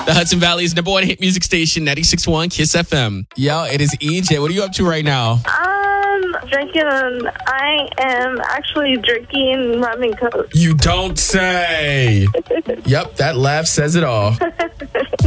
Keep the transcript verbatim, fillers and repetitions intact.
The Hudson Valley's number one hit music station, ninety-six point one Kiss F M. Yo, it is E J. What are you up to right now? Um, drinking. Um, I am actually drinking rum and coke. You don't say. Yep, that laugh says it all.